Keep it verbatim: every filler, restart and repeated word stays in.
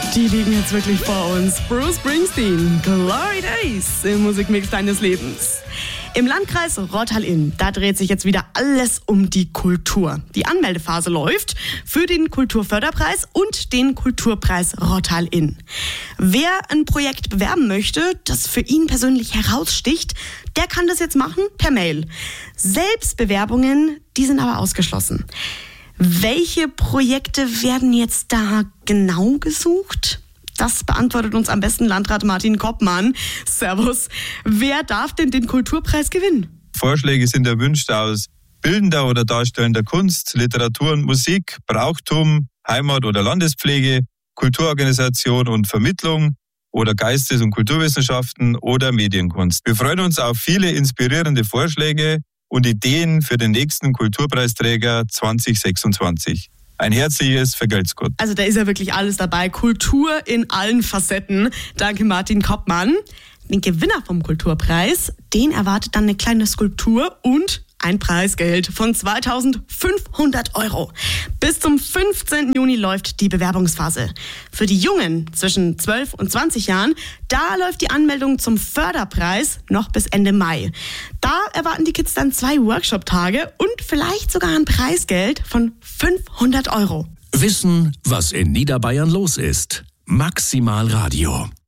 Die liegen jetzt wirklich vor uns. Bruce Springsteen, Glory Days im Musikmix deines Lebens. Im Landkreis Rottal-Inn, da dreht sich jetzt wieder alles um die Kultur. Die Anmeldephase läuft für den Kulturförderpreis und den Kulturpreis Rottal-Inn. Wer ein Projekt bewerben möchte, das für ihn persönlich heraussticht, der kann das jetzt machen per Mail. Selbstbewerbungen, die sind aber ausgeschlossen. Welche Projekte werden jetzt da genau gesucht? Das beantwortet uns am besten Landrat Martin Koppmann. Servus. Wer darf denn den Kulturpreis gewinnen? Vorschläge sind erwünscht aus bildender oder darstellender Kunst, Literatur und Musik, Brauchtum, Heimat- oder Landespflege, Kulturorganisation und Vermittlung oder Geistes- und Kulturwissenschaften oder Medienkunst. Wir freuen uns auf viele inspirierende Vorschläge und Ideen für den nächsten Kulturpreisträger zwanzig sechsundzwanzig. Ein herzliches Vergelt's Gott. Also da ist ja wirklich alles dabei. Kultur in allen Facetten. Danke Martin Koppmann. Den Gewinner vom Kulturpreis, den erwartet dann eine kleine Skulptur und ein Preisgeld von zweitausendfünfhundert Euro. Bis zum fünfzehnten Juni läuft die Bewerbungsphase. Für die Jungen zwischen zwölf und zwanzig Jahren, da läuft die Anmeldung zum Förderpreis noch bis Ende Mai. Da erwarten die Kids dann zwei Workshop-Tage und vielleicht sogar ein Preisgeld von fünfhundert Euro. Wissen, was in Niederbayern los ist. Maximal Radio.